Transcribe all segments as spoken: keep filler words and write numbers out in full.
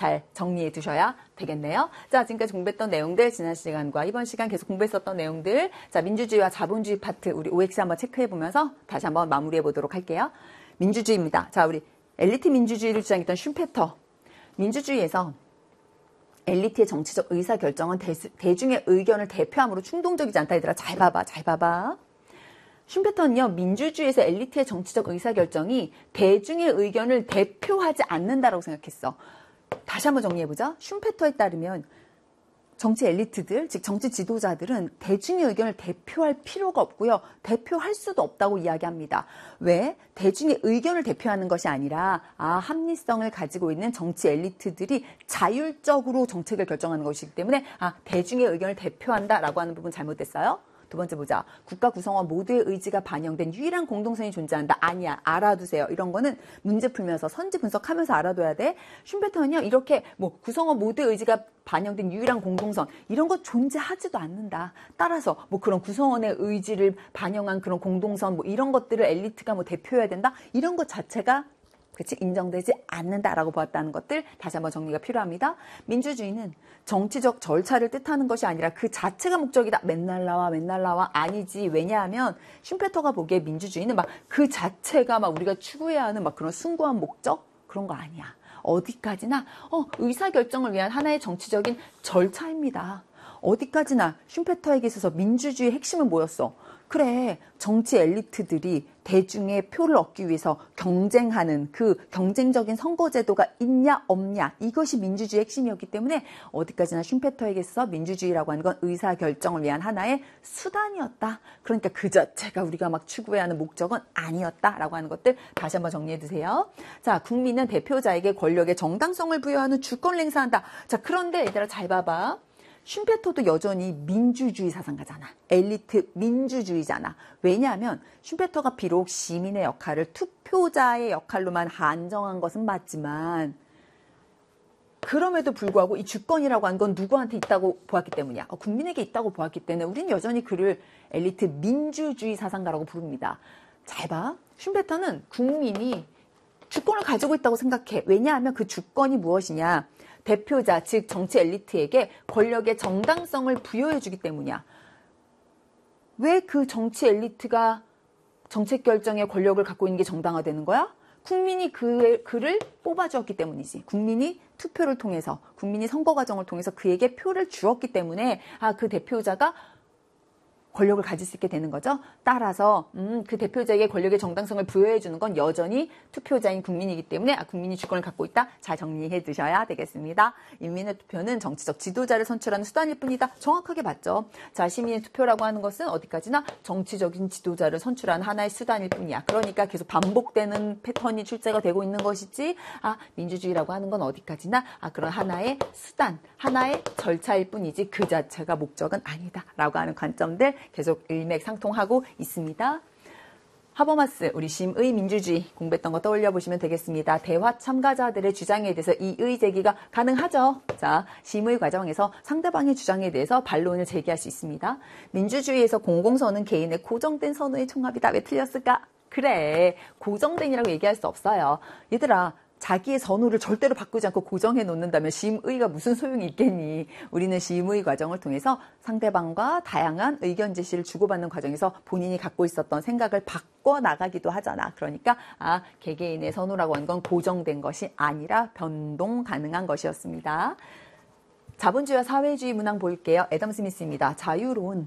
잘 정리해 두셔야 되겠네요. 자, 지금까지 공부했던 내용들, 지난 시간과 이번 시간 계속 공부했었던 내용들, 자, 민주주의와 자본주의 파트 우리 오엑스 한번 체크해 보면서 다시 한번 마무리해 보도록 할게요. 민주주의입니다. 자, 우리 엘리트 민주주의를 주장했던 슈페터. 민주주의에서 엘리트의 정치적 의사결정은 대수, 대중의 의견을 대표함으로 충동적이지 않다. 얘들아, 잘 봐봐, 잘 봐봐. 슈페터는요, 민주주의에서 엘리트의 정치적 의사결정이 대중의 의견을 대표하지 않는다라고 생각했어. 다시 한번 정리해보자. 슈페터에 따르면 정치 엘리트들, 즉 정치 지도자들은 대중의 의견을 대표할 필요가 없고요. 대표할 수도 없다고 이야기합니다. 왜? 대중의 의견을 대표하는 것이 아니라 아, 합리성을 가지고 있는 정치 엘리트들이 자율적으로 정책을 결정하는 것이기 때문에 아, 대중의 의견을 대표한다라고 하는 부분 잘못됐어요. 두 번째 보자. 국가 구성원 모두의 의지가 반영된 유일한 공동선이 존재한다. 아니야. 알아두세요. 이런 거는 문제 풀면서 선지 분석하면서 알아둬야 돼. 슈페터는요. 이렇게 뭐 구성원 모두의 의지가 반영된 유일한 공동선 이런 거 존재하지도 않는다. 따라서 뭐 그런 구성원의 의지를 반영한 그런 공동선 뭐 이런 것들을 엘리트가 뭐 대표해야 된다. 이런 것 자체가 그치? 인정되지 않는다라고 보았다는 것들 다시 한번 정리가 필요합니다. 민주주의는 정치적 절차를 뜻하는 것이 아니라 그 자체가 목적이다. 맨날 나와 맨날 나와 아니지. 왜냐하면 슈페터가 보기에 민주주의는 막 그 자체가 막 우리가 추구해야 하는 막 그런 숭고한 목적? 그런 거 아니야. 어디까지나 어, 의사결정을 위한 하나의 정치적인 절차입니다. 어디까지나 슈페터에게 있어서 민주주의의 핵심은 뭐였어? 그래, 정치 엘리트들이 대중의 표를 얻기 위해서 경쟁하는 그 경쟁적인 선거제도가 있냐 없냐 이것이 민주주의의 핵심이었기 때문에 어디까지나 슈페터에게 있어서 민주주의라고 하는 건 의사결정을 위한 하나의 수단이었다. 그러니까 그 자체가 우리가 막 추구해야 하는 목적은 아니었다라고 하는 것들 다시 한번 정리해 두세요. 자, 국민은 대표자에게 권력의 정당성을 부여하는 주권을 행사한다. 자, 그런데 얘들아 잘 봐봐. 슈페터도 여전히 민주주의 사상가잖아. 엘리트 민주주의잖아. 왜냐하면 슈페터가 비록 시민의 역할을 투표자의 역할로만 한정한 것은 맞지만 그럼에도 불구하고 이 주권이라고 하는 건 누구한테 있다고 보았기 때문이야. 어, 국민에게 있다고 보았기 때문에 우리는 여전히 그를 엘리트 민주주의 사상가라고 부릅니다. 잘 봐. 슈페터는 국민이 주권을 가지고 있다고 생각해. 왜냐하면 그 주권이 무엇이냐. 대표자, 즉 정치 엘리트에게 권력의 정당성을 부여해주기 때문이야. 왜 그 정치 엘리트가 정책 결정의 권력을 갖고 있는 게 정당화되는 거야? 국민이 그, 그를 뽑아주었기 때문이지. 국민이 투표를 통해서, 국민이 선거 과정을 통해서 그에게 표를 주었기 때문에 아, 그 대표자가 권력을 가질 수 있게 되는 거죠. 따라서 음, 그 대표자에게 권력의 정당성을 부여해 주는 건 여전히 투표자인 국민이기 때문에 아, 국민이 주권을 갖고 있다. 잘 정리해 두셔야 되겠습니다. 인민의 투표는 정치적 지도자를 선출하는 수단일 뿐이다. 정확하게 맞죠. 자, 시민의 투표라고 하는 것은 어디까지나 정치적인 지도자를 선출하는 하나의 수단일 뿐이야. 그러니까 계속 반복되는 패턴이 출제가 되고 있는 것이지 아, 민주주의라고 하는 건 어디까지나 아, 그런 하나의 수단, 하나의 절차일 뿐이지 그 자체가 목적은 아니다. 라고 하는 관점들 계속 일맥상통하고 있습니다. 하버마스, 우리 심의 민주주의 공부했던 거 떠올려 보시면 되겠습니다. 대화 참가자들의 주장에 대해서 이의 제기가 가능하죠. 자, 심의 과정에서 상대방의 주장에 대해서 반론을 제기할 수 있습니다. 민주주의에서 공공선은 개인의 고정된 선의의 총합이다. 왜 틀렸을까? 그래, 고정된이라고 얘기할 수 없어요. 얘들아, 자기의 선호를 절대로 바꾸지 않고 고정해 놓는다면 심의가 무슨 소용이 있겠니? 우리는 심의 과정을 통해서 상대방과 다양한 의견 제시를 주고받는 과정에서 본인이 갖고 있었던 생각을 바꿔 나가기도 하잖아. 그러니까 아, 개개인의 선호라고 하는 건 고정된 것이 아니라 변동 가능한 것이었습니다. 자본주의와 사회주의 문항 볼게요. 애덤 스미스입니다. 자유로운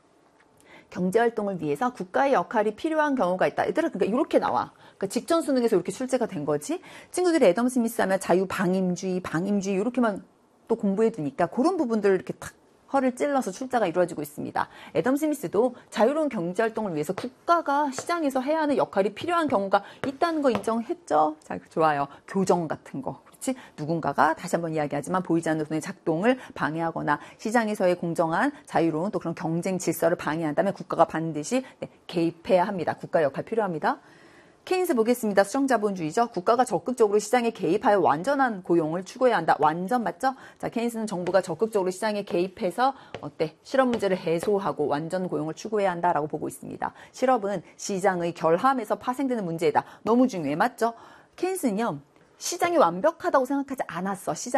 경제활동을 위해서 국가의 역할이 필요한 경우가 있다. 얘들아, 그러니까 이렇게 나와. 그러니까 직전 수능에서 이렇게 출제가 된 거지. 친구들이 애덤 스미스 하면 자유방임주의, 방임주의 이렇게만 또 공부해 두니까 그런 부분들을 이렇게 탁 허를 찔러서 출제가 이루어지고 있습니다. 애덤 스미스도 자유로운 경제활동을 위해서 국가가 시장에서 해야 하는 역할이 필요한 경우가 있다는 거 인정했죠? 자, 좋아요. 교정 같은 거. 그렇지? 누군가가 다시 한번 이야기하지만 보이지 않는 손의 작동을 방해하거나 시장에서의 공정한 자유로운 또 그런 경쟁 질서를 방해한다면 국가가 반드시 네, 개입해야 합니다. 국가 역할 필요합니다. 케인스 보겠습니다. 수정자본주의죠. 국가가 적극적으로 시장에 개입하여 완전한 고용을 추구해야 한다. 완전 맞죠? 자, 케인스는 정부가 적극적으로 시장에 개입해서 어때? 실업 문제를 해소하고 완전 고용을 추구해야 한다라고 보고 있습니다. 실업은 시장의 결함에서 파생되는 문제이다. 너무 중요해. 맞죠? 케인스는요. 시장이 완벽하다고 생각하지 않았어. 시장